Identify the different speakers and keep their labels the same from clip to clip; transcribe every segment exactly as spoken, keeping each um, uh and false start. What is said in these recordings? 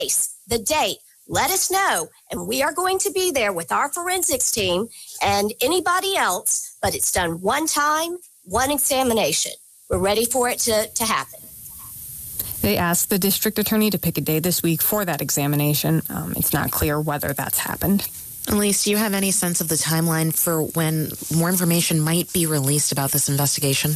Speaker 1: the date, let us know, and we are going to be there with our forensics team and anybody else, but it's done one time, one examination. We're ready for it to, to happen.
Speaker 2: They asked the district attorney to pick a day this week for that examination. Um, it's not clear whether that's happened.
Speaker 3: Elise, do you have any sense of the timeline for when more information might be released about this investigation?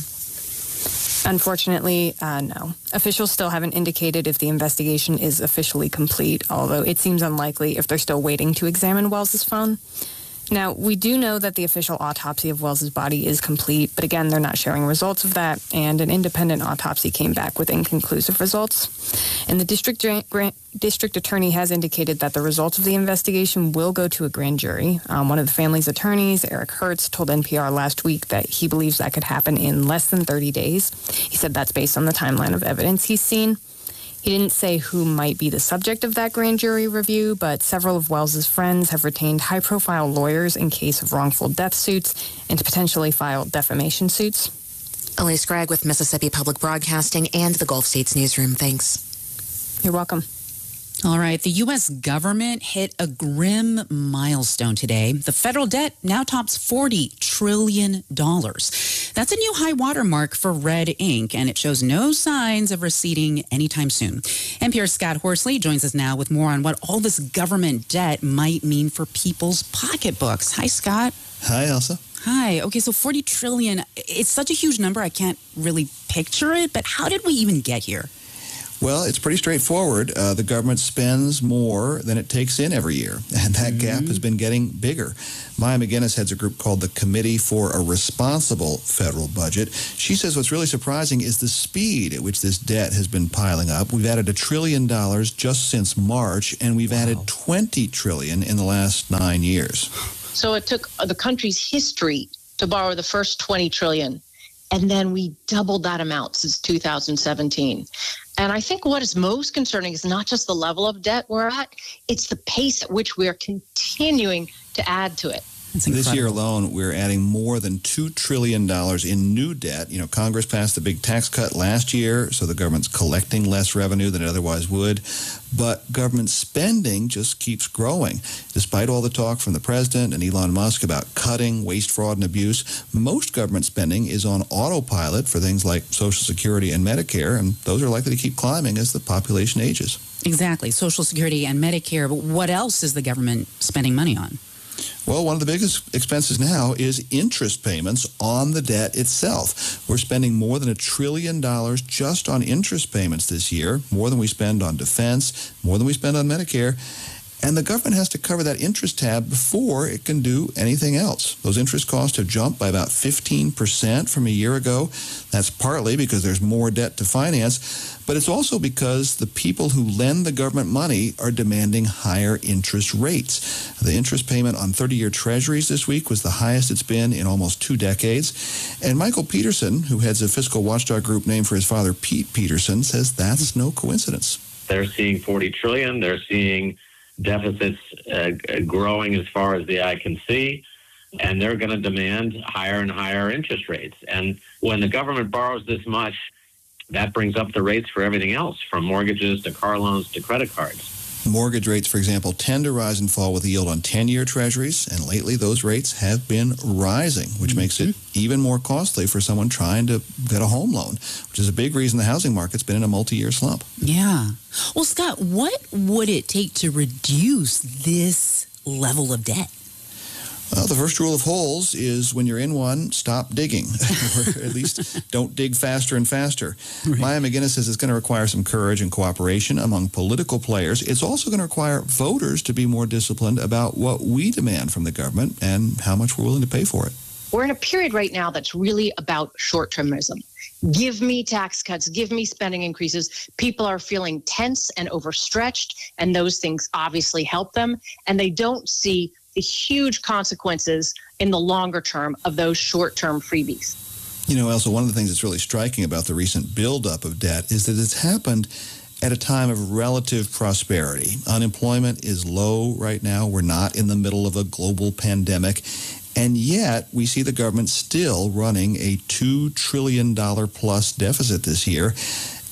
Speaker 2: Unfortunately, uh, no. Officials still haven't indicated if the investigation is officially complete, although it seems unlikely if they're still waiting to examine Wells's phone. Now, we do know that the official autopsy of Wells's body is complete, but again, they're not sharing results of that, and an independent autopsy came back with inconclusive results. And the district grant, district attorney has indicated that the results of the investigation will go to a grand jury. Um, one of the family's attorneys, Eric Hertz, told N P R last week that he believes that could happen in less than thirty days. He said that's based on the timeline of evidence he's seen. He didn't say who might be the subject of that grand jury review, but several of Wells's friends have retained high-profile lawyers in case of wrongful death suits and to potentially file defamation suits.
Speaker 3: Elise Gregg with Mississippi Public Broadcasting and the Gulf States Newsroom. Thanks.
Speaker 2: You're welcome.
Speaker 4: All right. The U S government hit a grim milestone today. The federal debt now tops forty trillion dollars. That's a new high watermark for red ink, and it shows no signs of receding anytime soon. N P R's Scott Horsley joins us now with more on what all this government debt might mean for people's pocketbooks. Hi, Scott.
Speaker 5: Hi, Elsa.
Speaker 4: Hi. Okay, so forty trillion dollars, it's such a huge number, I can't really picture it, but how did we even get here?
Speaker 5: Well, it's pretty straightforward. Uh, the government spends more than it takes in every year, and that mm-hmm. gap has been getting bigger. Maya McGinnis heads a group called the Committee for a Responsible Federal Budget. She says what's really surprising is the speed at which this debt has been piling up. We've added a trillion dollars just since March, and we've wow. added twenty trillion dollars in the last nine years.
Speaker 6: So it took the country's history to borrow the first twenty trillion dollars, and then we doubled that amount since two thousand seventeen. And I think what is most concerning is not just the level of debt we're at, it's the pace at which we are continuing to add to it.
Speaker 5: This year alone, we're adding more than two trillion dollars in new debt. You know, Congress passed the big tax cut last year, so the government's collecting less revenue than it otherwise would. But government spending just keeps growing. Despite all the talk from the president and Elon Musk about cutting waste, fraud, and abuse, most government spending is on autopilot for things like Social Security and Medicare, and those are likely to keep climbing as the population ages.
Speaker 4: Exactly. Social Security and Medicare. But what else is the government spending money on?
Speaker 5: Well, one of the biggest expenses now is interest payments on the debt itself. We're spending more than a trillion dollars just on interest payments this year, more than we spend on defense, more than we spend on Medicare. And the government has to cover that interest tab before it can do anything else. Those interest costs have jumped by about fifteen percent from a year ago. That's partly because there's more debt to finance, but it's also because the people who lend the government money are demanding higher interest rates. The interest payment on thirty-year treasuries this week was the highest it's been in almost two decades. And Michael Peterson, who heads a fiscal watchdog group named for his father, Pete Peterson, says that's no coincidence.
Speaker 7: They're seeing forty trillion dollars. They're seeing deficits uh, growing as far as the eye can see, and they're going to demand higher and higher interest rates. And when the government borrows this much, that brings up the rates for everything else, from mortgages to car loans to credit cards.
Speaker 5: Mortgage rates, for example, tend to rise and fall with the yield on ten-year treasuries, and lately those rates have been rising, which mm-hmm. makes it even more costly for someone trying to get a home loan, which is a big reason the housing market's been in a multi-year slump.
Speaker 4: Yeah. Well, Scott, what would it take to reduce this level of debt?
Speaker 5: Well, the first rule of holes is when you're in one, stop digging, or at least don't dig faster and faster. Right. Maya McGinnis says it's going to require some courage and cooperation among political players. It's also going to require voters to be more disciplined about what we demand from the government and how much we're willing to pay for it.
Speaker 6: We're in a period right now that's really about short-termism. Give me tax cuts, give me spending increases. People are feeling tense and overstretched, and those things obviously help them, and they don't see the huge consequences in the longer term of those short-term freebies.
Speaker 5: You know, Elsa, one of the things that's really striking about the recent buildup of debt is that it's happened at a time of relative prosperity. Unemployment is low right now. We're not in the middle of a global pandemic. And yet, we see the government still running a two trillion dollars plus deficit this year.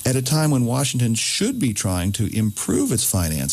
Speaker 5: at a time when Washington should be trying to improve its finances.